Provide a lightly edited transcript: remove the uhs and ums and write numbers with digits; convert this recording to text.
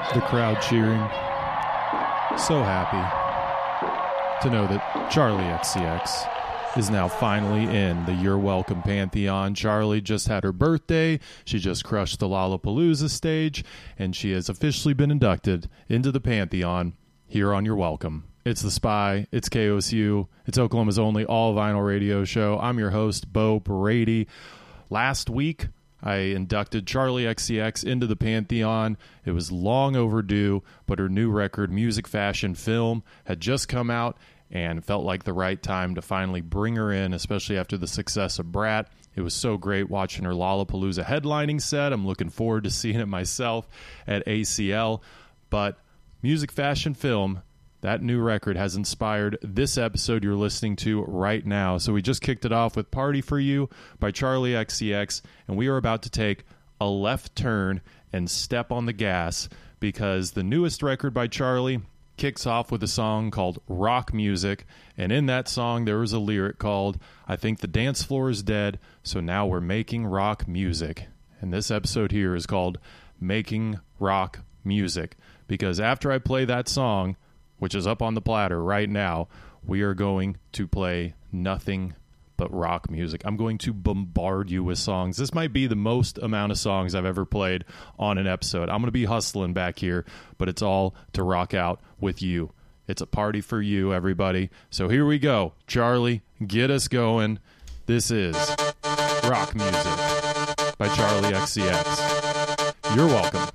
The crowd cheering. So happy to know that Charli XCX is now finally in the You're Welcome Pantheon. Charli just had her birthday. She just crushed the Lollapalooza stage, and she has officially been inducted into the Pantheon here on You're Welcome. It's The Spy. It's KOSU. It's Oklahoma's only all-vinyl radio show. I'm your host, Bo Brady. Last week, I inducted Charli XCX into the Pantheon. It was long overdue, but her new record, Music Fashion Film, had just come out and felt like the right time to finally bring her in, especially after the success of Brat. It was so great watching her Lollapalooza headlining set. I'm looking forward to seeing it myself at ACL. But Music Fashion Film, that new record, has inspired this episode you're listening to right now. So we just kicked it off with Party For You by Charli XCX, and we are about to take a left turn and step on the gas because the newest record by Charli kicks off with a song called Rock Music, and in that song there was a lyric called, I think the dance floor is dead, so now we're making rock music. And this episode here is called Making Rock Music, because after I play that song, which is up on the platter right now, we are going to play nothing but rock music. I'm going to bombard you with songs. This might be the most amount of songs I've ever played on an episode. I'm going to be hustling back here, but it's all to rock out with you. It's a party for you, everybody. So here we go. Charli, get us going. This is Rock Music by Charli XCX. You're welcome.